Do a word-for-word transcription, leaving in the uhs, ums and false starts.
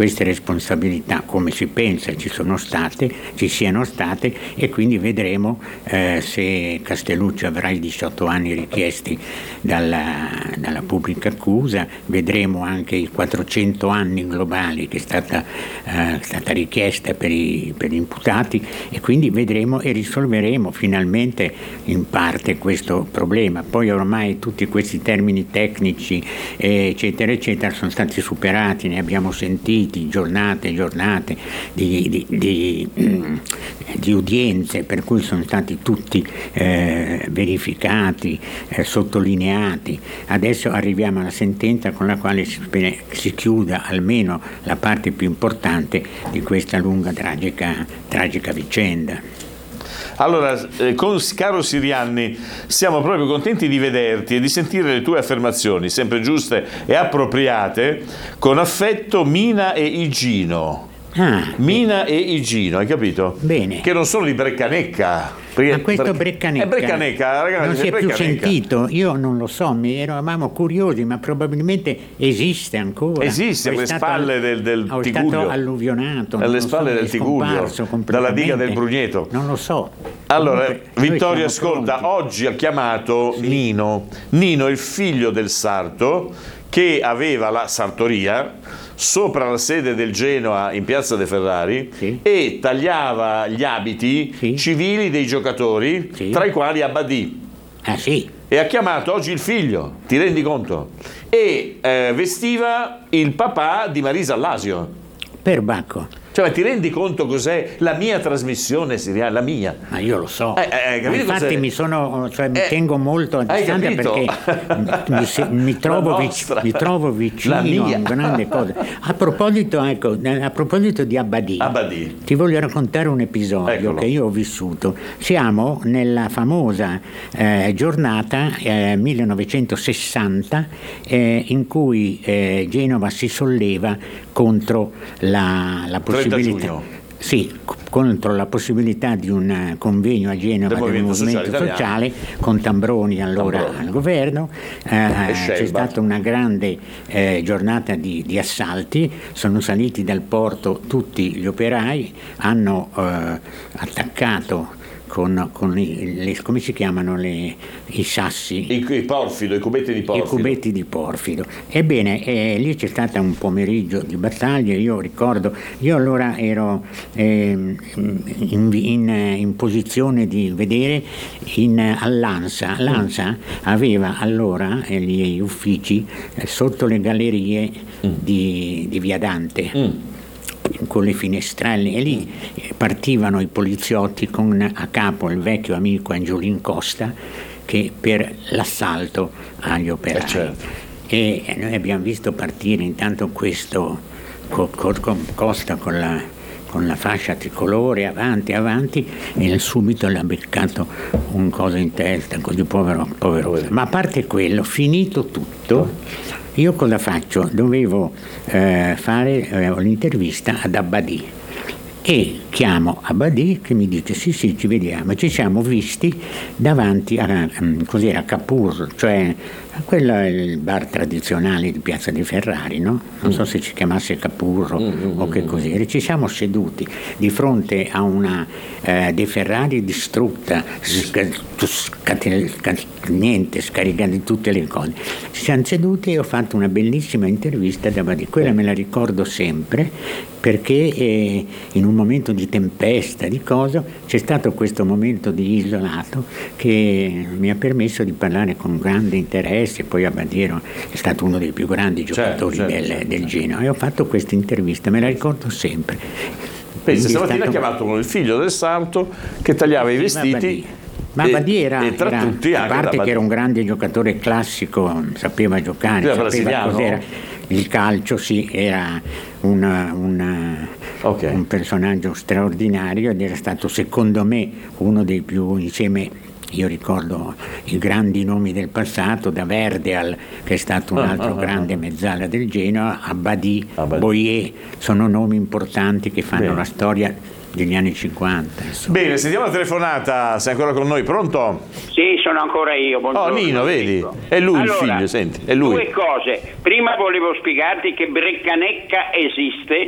queste responsabilità, come si pensa ci sono state, ci siano state, e quindi vedremo eh, se Castellucci avrà i diciotto anni richiesti dalla, dalla pubblica accusa, vedremo anche i quattrocento anni globali che è stata, eh, stata richiesta per i, per gli imputati, e quindi vedremo e risolveremo finalmente in parte questo problema. Poi ormai tutti questi termini tecnici eccetera eccetera sono stati superati, ne abbiamo sentiti giornate e giornate di, di, di, di udienze, per cui sono stati tutti eh, verificati, eh, sottolineati. Adesso arriviamo alla sentenza con la quale si, si chiuda almeno la parte più importante di questa lunga tragica, tragica vicenda. Allora, eh, con, caro Sirianni, siamo proprio contenti di vederti e di sentire le tue affermazioni, sempre giuste e appropriate. Con affetto, Mina e Igino. Ah, Mina e Igino, hai capito? Bene. Che non sono di Breccanecca. Ma questo Breccanecca, è Breccanecca, ragazzi, non si è Breccanecca. più sentito, io non lo so, mi eravamo curiosi, ma probabilmente esiste ancora. Esiste alle spalle al, del, del o Tigullio. È stato alluvionato. Alle so, spalle del Tigullio, dalla diga del Brugneto. Non lo so. Allora, Comunque, Vittorio, ascolta, pronti. oggi ha chiamato sì. Nino. Nino è il figlio del sarto che aveva la sartoria sopra la sede del Genoa in Piazza De Ferrari sì. e tagliava gli abiti sì. civili dei giocatori, sì. tra i quali Abbadì. Ah sì? E ha chiamato oggi il figlio, ti rendi conto? E eh, vestiva il papà di Marisa Allasio. Perbacco. Cioè, ti rendi conto cos'è la mia trasmissione seriale, la mia? Ma io lo so. Eh, eh, Ma infatti cos'è? mi sono, cioè, mi Eh, tengo molto a distanza perché mi, se, mi, trovo vic, mi trovo vicino a un grande cosa. A proposito, ecco, a proposito di Abbadì, Abbadì, ti voglio raccontare un episodio Eccolo. che io ho vissuto. Siamo nella famosa eh, giornata eh, millenovecentosessanta eh, in cui eh, Genova si solleva contro la, la possibilità sì, contro la possibilità di un convegno a Genova del, del movimento, movimento sociale, sociale con Tambroni allora Tambroni. al governo. Eh, c'è stata una grande eh, giornata di, di assalti, sono saliti dal porto tutti gli operai, hanno eh, attaccato con, con i, le, come si chiamano le, i sassi? I, i porfido, i cubetti di porfido. I cubetti di porfido. Ebbene, eh, lì c'è stato un pomeriggio di battaglie, io ricordo, io allora ero eh, in, in, in posizione di vedere in, all'Ansa. L'Ansa aveva allora eh, gli uffici eh, sotto le gallerie mm. di, di Via Dante. Mm. con le finestrelle, e lì partivano i poliziotti con a capo il vecchio amico Angiolin Costa che per l'assalto agli operai. Eh certo. E noi abbiamo visto partire intanto questo co, co, co, Costa con la, con la fascia tricolore avanti avanti, e subito l'ha beccato un coso in testa, così povero, povero. Ma a parte quello, finito tutto, io cosa faccio? Dovevo eh, fare eh, l'intervista ad Abbadì e chiamo Abbadì che mi dice sì sì ci vediamo. Ci siamo visti davanti a cos'era Capurro, cioè quello è il bar tradizionale di Piazza De Ferrari, no? Non so se si chiamasse Capurro mm-hmm. o che cos'era. Ci siamo seduti di fronte a una eh, De Ferrari distrutta, sca- sca- sca- niente, scaricata di tutte le cose. Ci siamo seduti e ho fatto una bellissima intervista ad Abbadì. Quella me la ricordo sempre perché eh, in un momento di tempesta, di cosa, c'è stato questo momento di isolato che mi ha permesso di parlare con grande interesse. Poi Abbadiero è stato uno dei più grandi giocatori certo, del, certo, del certo. Genoa, e ho fatto questa intervista, me la ricordo sempre. Pensi, stamattina ha chiamato con il figlio del sarto che tagliava i vestiti. Ma Abbadì era, e tra era tutti a parte che era un grande giocatore classico, sapeva giocare, era sapeva cos'era il calcio, sì, era una, una, okay. un personaggio straordinario, ed era stato secondo me uno dei più, insieme, io ricordo i grandi nomi del passato, da Verdeal che è stato un altro ah, ah, grande ah, mezzala del Genoa, Abbadì, Boyer, sono nomi importanti che fanno Bene. la storia degli anni cinquanta. Insomma. Bene, sentiamo la telefonata, sei ancora con noi, pronto? Sì, sono ancora io. Buongiorno. Oh Nino, vedi? È lui allora, il figlio, senti, è lui. Due cose. Prima volevo spiegarti che Breccanecca esiste